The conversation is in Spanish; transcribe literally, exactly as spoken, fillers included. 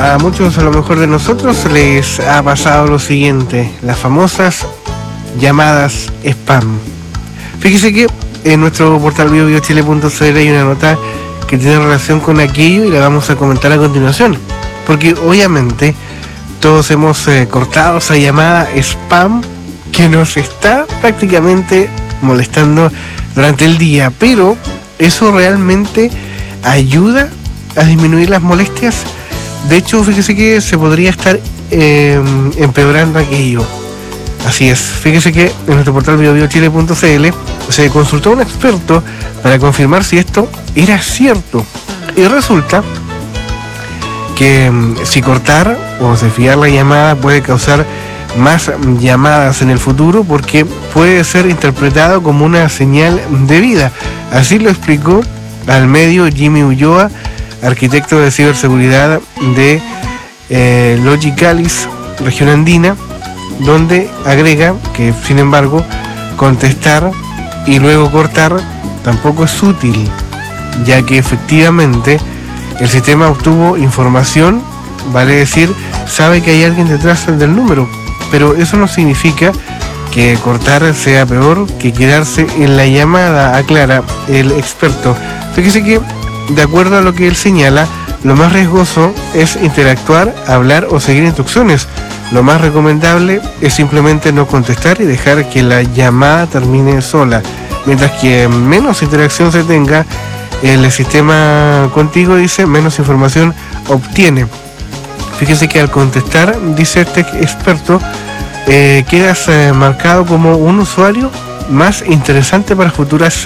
a muchos, a lo mejor de nosotros, les ha pasado lo siguiente: las famosas llamadas spam. Fíjese que en nuestro portal bio bio chile punto c l hay una nota que tiene relación con aquello y la vamos a comentar a continuación, porque obviamente todos hemos eh, cortado esa llamada spam que nos está prácticamente molestando durante el día, pero ¿eso realmente ayuda a disminuir las molestias? De hecho, fíjese que se podría estar eh, empeorando aquello. Así es, fíjese que en nuestro portal bio bio chile punto c l se consultó a un experto para confirmar si esto era cierto. Y resulta que si cortar o desviar la llamada puede causar más llamadas en el futuro, porque puede ser interpretado como una señal de vida. Así lo explicó al medio Jimmy Ulloa, arquitecto de ciberseguridad de eh, Logicalis, región andina, donde agrega que, sin embargo, contestar y luego cortar tampoco es útil, ya que efectivamente el sistema obtuvo información, vale decir, sabe que hay alguien detrás del número, pero eso no significa que cortar sea peor que quedarse en la llamada, aclara el experto. Fíjese que, de acuerdo a lo que él señala, lo más riesgoso es interactuar, hablar o seguir instrucciones. Lo más recomendable es simplemente no contestar y dejar que la llamada termine sola. Mientras que menos interacción se tenga, el sistema contigo, dice, menos información obtiene. Fíjese que al contestar, dice este experto, eh, quedas eh, marcado como un usuario más interesante para futuras